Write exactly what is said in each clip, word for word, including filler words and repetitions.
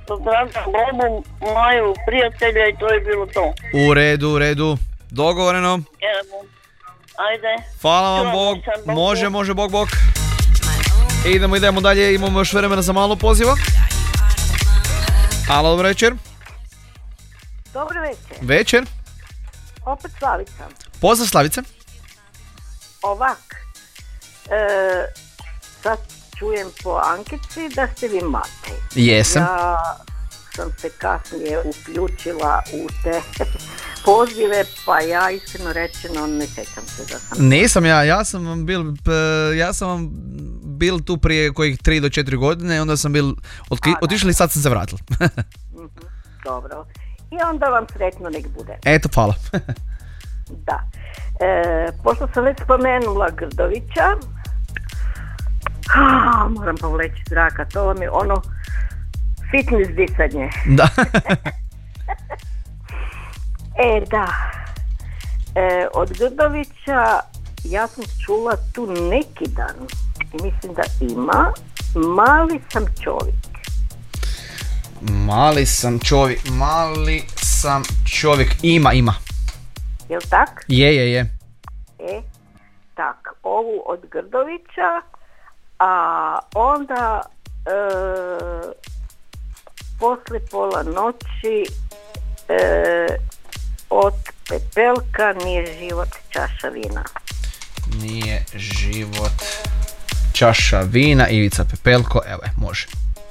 pozdravljam Bobu, Maju, prijatelja i to je bilo to. U redu, u redu. Dogovoreno. Evo, ajde. Hvala vam, Čujemo Bog. se, Bog, Može, Bog. može, Bog, Bog. Idemo, idemo dalje, imamo još vremena za malo poziva. Alo, dobro večer. Dobro večer, Večer. opet Slavica. Pozdrav Slavice. Ovak, e, sad čujem po anketi da ste vi Matej. Jesam. Ja sam se kasnije uključila u te pozive, pa ja iskreno rečeno ne sjećam se da sam... Nisam ja, ja sam vam bil, p- ja sam vam bil tu prije kojih tri do četiri godine, onda sam bil otki- A, da. otišli i sad sam se vratila. Mhm, dobro. I onda vam sretno nek bude. Eto, hvala. Da. E, pošto sam već spomenula Grdovića, a, moram povleći zraka, to vam je ono fitness disanje. Da. E, da. E, od Grdovića ja sam čula tu neki dan, i mislim da ima, mali sam čovjek. Mali sam čovjek, mali sam čovjek, ima, ima. Jel tak? Je, je, je. E, tak, ovu od Grdovića, a onda e, posle pola noći e, od Pepelka Nije život čaša vina. Nije život čaša vina, Ivica Pepelko, evo je, može.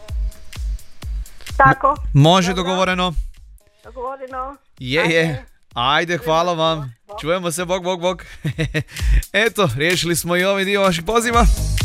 Tako? Može, Dobro. dogovoreno. Dogovoreno. Je, je. Ajde, hvala vam. Čujemo se, bog, bog, bog. Eto, riješili smo i ovaj dio vaših poziva.